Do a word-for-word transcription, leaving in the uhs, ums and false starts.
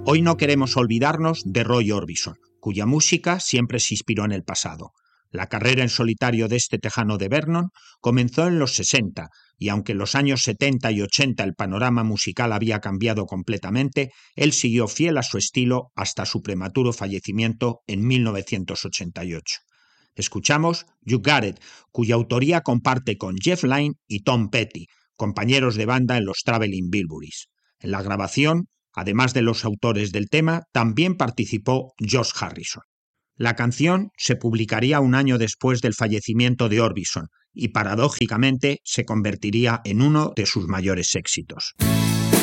Hoy no queremos olvidarnos de Roy Orbison, cuya música siempre se inspiró en el pasado. La carrera en solitario de este tejano de Vernon comenzó en los sesenta, y aunque en los años setenta y ochenta el panorama musical había cambiado completamente, él siguió fiel a su estilo hasta su prematuro fallecimiento en mil novecientos ochenta y ocho. Escuchamos You Got It, cuya autoría comparte con Jeff Lynne y Tom Petty, compañeros de banda en los Traveling Wilburys. En la grabación, además de los autores del tema, también participó George Harrison. La canción se publicaría un año después del fallecimiento de Orbison y, paradójicamente, se convertiría en uno de sus mayores éxitos.